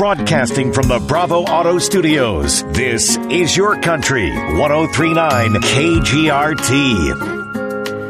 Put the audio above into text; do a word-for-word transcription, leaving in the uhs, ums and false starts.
Broadcasting from the Bravo Auto Studios, this is Your Country, ten thirty-nine K G R T.